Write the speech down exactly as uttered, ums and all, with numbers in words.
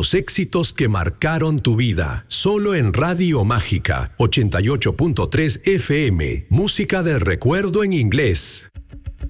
los éxitos que marcaron tu vida. Solo en Radio Mágica, ochenta y ocho punto tres F M. Música del recuerdo en inglés.